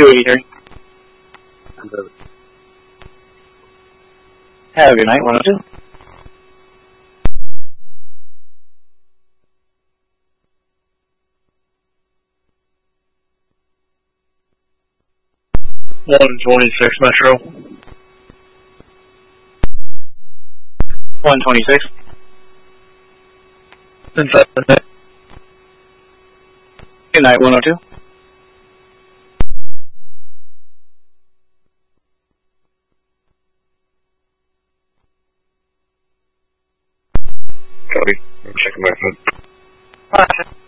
283. Have a good night, 102. One 26 Metro. 126. Inside the net. Good night, 102. Copy. I'm checking my phone. Alright.